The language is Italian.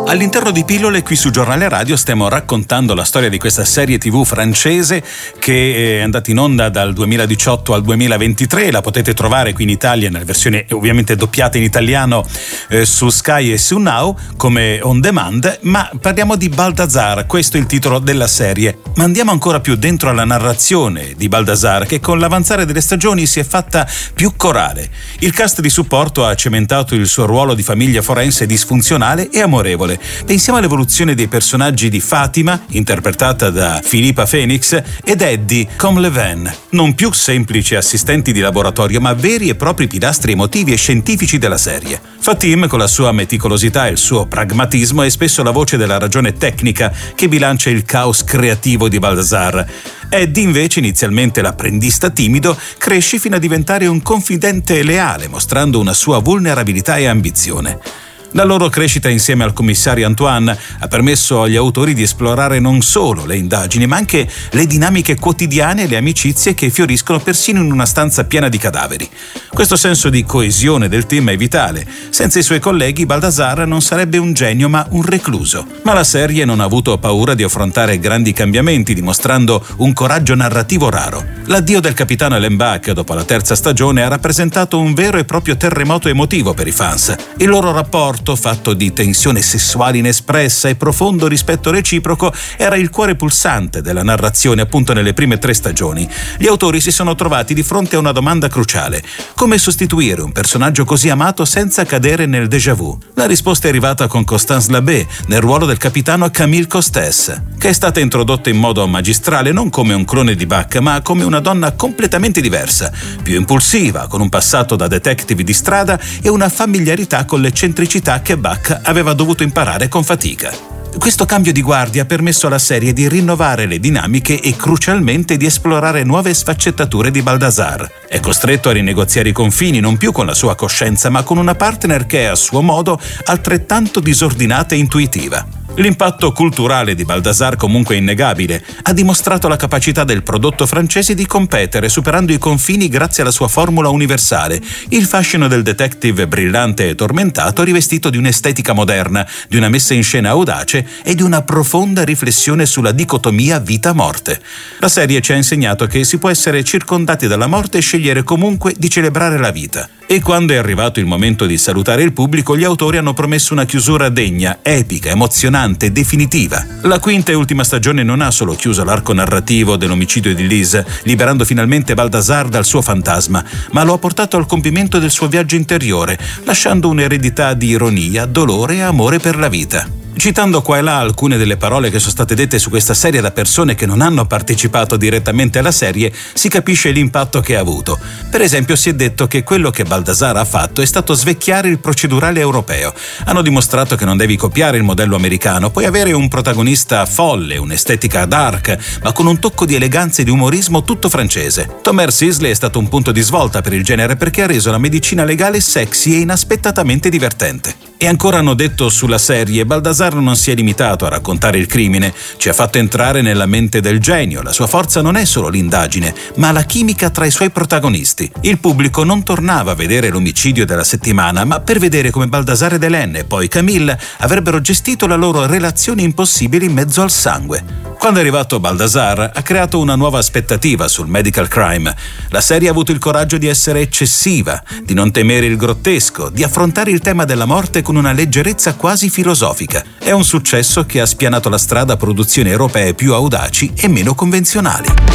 All'interno di Pillole, qui su Giornale Radio, stiamo raccontando la storia di questa serie TV francese che è andata in onda dal 2018 al 2023. La potete trovare qui in Italia nella versione ovviamente doppiata in italiano su Sky e su Now come on demand, ma parliamo di Balthazar, questo è il titolo della serie. Ma andiamo ancora più dentro alla narrazione di Balthazar, che con l'avanzare delle stagioni si è fatta più corale. Il cast di supporto ha cementato il suo ruolo di famiglia forense disfunzionale e amorevole. Pensiamo all'evoluzione dei personaggi di Fatima, interpretata da Philippa Phoenix, ed Eddie Comleven, non più semplici assistenti di laboratorio, ma veri e propri pilastri emotivi e scientifici della serie. Fatim, con la sua meticolosità e il suo pragmatismo, è spesso la voce della ragione tecnica che bilancia il caos creativo di Balthazar. Eddie, invece, inizialmente l'apprendista timido, cresce fino a diventare un confidente leale, mostrando una sua vulnerabilità e ambizione. La loro crescita insieme al commissario Antoine ha permesso agli autori di esplorare non solo le indagini, ma anche le dinamiche quotidiane e le amicizie che fioriscono persino in una stanza piena di cadaveri. Questo senso di coesione del team è vitale. Senza i suoi colleghi, Balthazar non sarebbe un genio, ma un recluso. Ma la serie non ha avuto paura di affrontare grandi cambiamenti, dimostrando un coraggio narrativo raro. L'addio del capitano Lembach dopo la terza stagione ha rappresentato un vero e proprio terremoto emotivo per i fans. Il loro rapporto, fatto di tensione sessuale inespressa e profondo rispetto reciproco, era il cuore pulsante della narrazione appunto nelle prime 3 stagioni. Gli autori si sono trovati di fronte a una domanda cruciale: come sostituire un personaggio così amato senza cadere nel déjà vu? La risposta è arrivata con Constance Labbé nel ruolo del capitano Camille Costes, che è stata introdotta in modo magistrale non come un clone di Bach, ma come una donna completamente diversa, più impulsiva, con un passato da detective di strada e una familiarità con l'eccentricità che Bach aveva dovuto imparare con fatica. Questo cambio di guardia ha permesso alla serie di rinnovare le dinamiche e crucialmente di esplorare nuove sfaccettature di Balthazar. È costretto a rinegoziare i confini non più con la sua coscienza, ma con una partner che è a suo modo altrettanto disordinata e intuitiva. L'impatto culturale di Balthazar comunque è innegabile. Ha dimostrato la capacità del prodotto francese di competere superando i confini grazie alla sua formula universale, il fascino del detective brillante e tormentato rivestito di un'estetica moderna, di una messa in scena audace e di una profonda riflessione sulla dicotomia vita-morte. La serie ci ha insegnato che si può essere circondati dalla morte e scegliere comunque di celebrare la vita. E quando è arrivato il momento di salutare il pubblico, gli autori hanno promesso una chiusura degna, epica, emozionante, definitiva. La quinta e ultima stagione non ha solo chiuso l'arco narrativo dell'omicidio di Lise, liberando finalmente Balthazar dal suo fantasma, ma lo ha portato al compimento del suo viaggio interiore, lasciando un'eredità di ironia, dolore e amore per la vita. Citando qua e là alcune delle parole che sono state dette su questa serie da persone che non hanno partecipato direttamente alla serie, si capisce l'impatto che ha avuto. Per esempio, si è detto che quello che Balthazar ha fatto è stato svecchiare il procedurale europeo. Hanno dimostrato che non devi copiare il modello americano, puoi avere un protagonista folle, un'estetica dark, ma con un tocco di eleganza e di umorismo tutto francese. Thomas Sisley è stato un punto di svolta per il genere perché ha reso la medicina legale sexy e inaspettatamente divertente. E ancora hanno detto sulla serie: Balthazar non si è limitato a raccontare il crimine, ci ha fatto entrare nella mente del genio. La sua forza non è solo l'indagine, ma la chimica tra i suoi protagonisti. Il pubblico non tornava a vedere l'omicidio della settimana, ma per vedere come Balthazar ed Hélène e poi Camille avrebbero gestito la loro relazione impossibile in mezzo al sangue. Quando è arrivato Balthazar, ha creato una nuova aspettativa sul medical crime. La serie ha avuto il coraggio di essere eccessiva, di non temere il grottesco, di affrontare il tema della morte con una leggerezza quasi filosofica. È un successo che ha spianato la strada a produzioni europee più audaci e meno convenzionali.